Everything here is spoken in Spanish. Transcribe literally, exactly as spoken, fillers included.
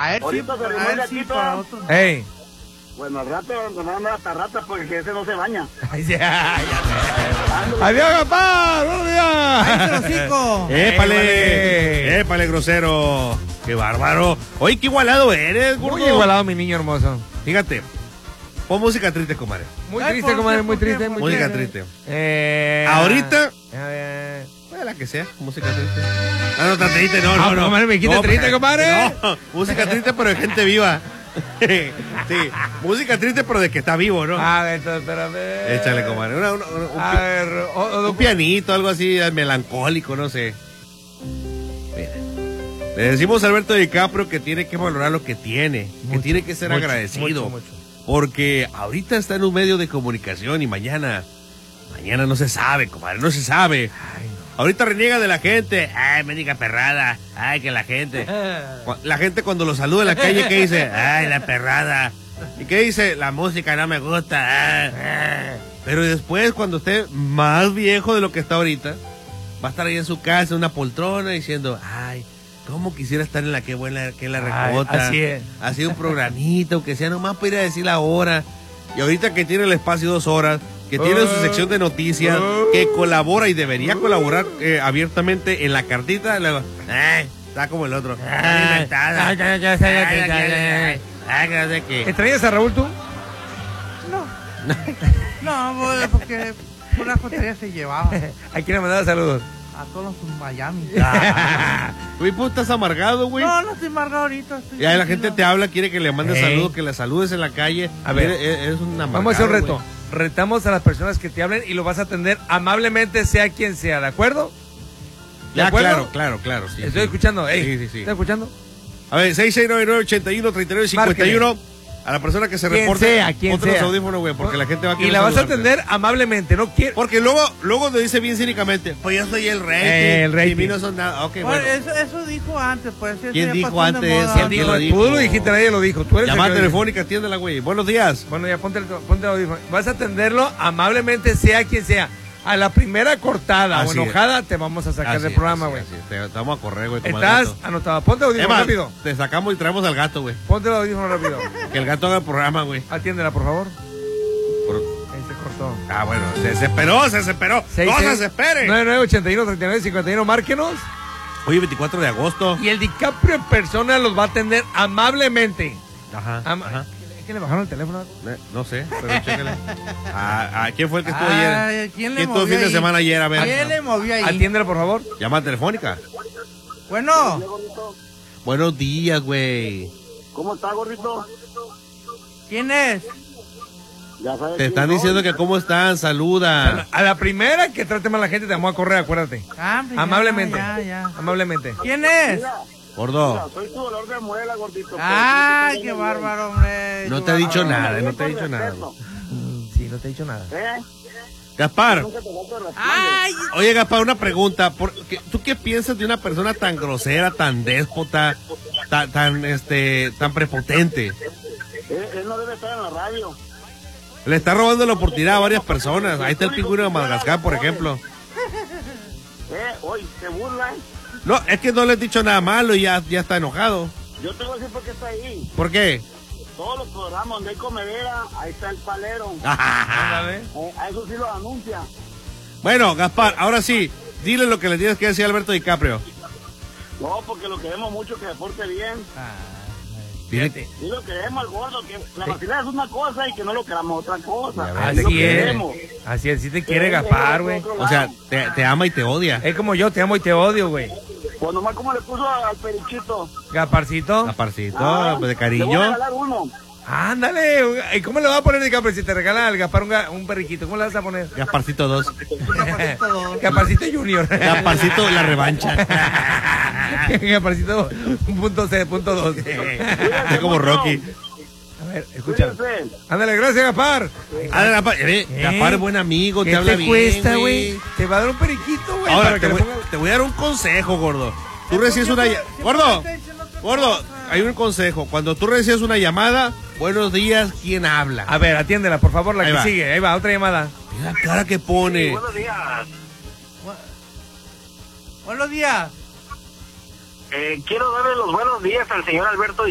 A ver, sí, Ahorita se a arrimó ver, el sí, gatito. para nosotros. Ey. Bueno, al rato nos van a dar hasta ratas porque ese no se baña. Ay, ya, ya. Adiós, Gaspar. Buenos días. ¡Ay, ese hocico! ¡Épale! ¡Épale, grosero! ¡Qué bárbaro! Oye, qué igualado eres, gordo. Muy igualado, mi niño hermoso. Fíjate, pon música triste, comadre. Muy Ay, triste, ¿por comadre, qué? muy ¿Por qué? triste. ¿Por Muy Música triste. triste. Eh, Ahorita, eh, pues la que sea, música triste. Ah, no, tan triste, no, Ah, no, no. comadre, me quita No, triste, pero- comadre. No, música triste, pero de gente viva. Sí, música triste, pero de que está vivo, ¿no? A ver, espérame. Échale, comadre. Una- una- una- un, A pi- ver, o- o- un pianito, algo así melancólico, no sé. Mira. Le decimos a Alberto DiCaprio que tiene que valorar lo que tiene, que Mucho, tiene que ser mucho, agradecido. mucho, mucho. Porque ahorita está en un medio de comunicación y mañana, mañana no se sabe, comadre, no se sabe. Ay, no. Ahorita reniega de la gente, ay, mendiga perrada, ay, que la gente. Cu- La gente cuando lo saluda en la calle, ¿qué dice? Ay, la perrada. ¿Y qué dice? La música no me gusta. ah, ah. Pero después, cuando esté más viejo de lo que está ahorita, va a estar ahí en su casa, en una poltrona, diciendo, ay, cómo quisiera estar en la que buena, que la Ay, recota. así es. Así un programito, aunque sea nomás para ir a decir la hora. Y ahorita que tiene el espacio dos horas, que tiene su sección de noticias, que colabora y debería colaborar eh, abiertamente en la cartita, luego, ay, está como el otro. Ay, inventada. Ay, ya, ya, ya, ya, Ay, ya, ay, ya, ay, ya. ay, ay, que no sé qué. ¿Extrañas a Raúl tú? No, pues, porque una jotería se llevaba ¿A quién le mandaba saludos? a todos los Miami. Güey, pues estás amargado, güey. No, no estoy amargado ahorita. Estoy Ya la tranquilo. gente te habla, quiere que le mandes Ey. saludos, que le saludes en la calle. A ver. Eres, eres un amargado, Vamos a hacer un reto. güey. Retamos a las personas que te hablen y lo vas a atender amablemente, sea quien sea, ¿de acuerdo? ¿De Ya, acuerdo? claro, claro, claro. Sí, Estoy sí. escuchando. Ey, Sí, sí, sí. ¿estás escuchando? A ver, seis seis nueve nueve, ocho uno, tres nueve cinco uno. A la persona que se Quien reporte, sea, quien ponte los sea. audífonos, güey, porque la gente va a Y querer la vas a saludarte. atender amablemente, no quiero. Porque luego, luego te dice bien cínicamente, pues yo soy el rey. Eh, el rating. Y mí no son nada. Ok, Bueno, bueno. eso, eso dijo antes, pues. eso ¿Quién ya dijo pasó de antes? moda. ¿Quién Dijo, lo dijo? tú lo dijiste, nadie lo dijo. Tú eres el Llamada que lo telefónica, atiéndela, güey. Buenos días. dijo. Bueno, ya ponte el, ponte el audífono. Vas a atenderlo amablemente, sea quien sea. A la primera cortada Así o es. enojada te vamos a sacar Así del es, programa, así güey. es, así es. Te, te vamos a correr, güey. como al Estás gato. anotado. Ponte el Es audífono más, rápido. te sacamos y traemos al gato, güey. Ponte el audífono rápido. Que el gato haga el programa, güey. Atiéndela, por favor. Por- Ahí se cortó. Ah, bueno, se desesperó, se desesperó. Seis, no se seis, desespere. nueve nueve ocho uno, tres nueve cinco uno, márquenos. Hoy veinticuatro de agosto. Y el DiCaprio en persona los va a atender amablemente. Ajá, Am- ajá. ¿Es que le bajaron el teléfono? Eh, No sé, pero chécale. ¿A, a quién fue el que estuvo Ay, ayer? ¿quién le ¿Quién estuvo movió fin de ahí? semana ayer? A ver. ¿Quién le movió ahí? Atiéndela, por favor. Llamada telefónica. Bueno, Buenos días, güey. ¿Cómo está, gordito? ¿quién es? Ya sabes Te quién están soy. diciendo que cómo están, saluda. A la primera que trate mal a la gente te vamos a correr, acuérdate. Ah, pues ya, Amablemente. Ya, ya. Amablemente. ¿Quién es? Mira, Gordo, mira, soy tu dolor de muela, gordito. pero Ay, sí te qué tengo bien. bárbaro, hombre. no Qué te ha dicho bárbaro. nada, Bien no te ha por dicho nada. respeto, Mm, Sí, no te he dicho nada. ¿eh? Gaspar, Nunca te falta el respeto. Ay, oye Gaspar, una pregunta. ¿Por qué- ¿Tú qué piensas de una persona tan grosera, tan déspota, tan, tan, este, tan prepotente? Él, él no debe estar en la radio. Le está robando la oportunidad a varias personas. Ahí está el pingüino de Madagascar, por ejemplo. Eh, hoy se burlan. No, es que no le has dicho nada malo y ya, ya está enojado. Yo te voy a decir por qué está ahí. ¿Por qué? Todos los programas donde hay comedera, ahí está el palero. Ándale. Eh, a eso sí lo anuncia. Bueno, Gaspar, ahora sí, dile lo que le tienes que decir a Alberto DiCaprio. No, porque lo queremos mucho, que se porte bien. Dile- Y lo queremos al gordo, que la vacilada es una cosa y que no lo queramos otra cosa. Ya ves. Así lo Así es. queremos. Así es, si te quiere Gaspar, güey. O sea, te, te ama y te odia. Es como yo, te amo y te odio, güey. Pues nomás como le puso al perichito. Gaparcito. Gaparcito, Ah, pues de Le voy a cariño. regalar uno. Ándale. ¿Y cómo le va a poner DiCaprio si te regala al Gaspar un, ga- un perriquito? ¿Cómo le vas a poner? Gasparcito dos. Gaparcito Junior. Gasparcito la revancha. Gaparcito punto C, punto dos. Es como Rocky. A ver, escúchalo. Cuídense. Ándale, gracias, Gaspar. Ah, Gaspar, eh, Gaspar es buen amigo, ¿Qué te habla te bien. cuesta, güey? Te va a dar un periquito, güey. Ahora para te que voy, le ponga- te voy a dar un consejo, gordo. Tú recibes una ll- gordo, gordo, hay un consejo. Cuando tú recibes una llamada, buenos días, ¿quién habla? A ver, atiéndela, por favor, la Ahí que va. sigue. Ahí va, otra llamada. Mira la cara que pone. Buenos días. Buenos días. Eh, quiero darle los buenos días al señor Alberto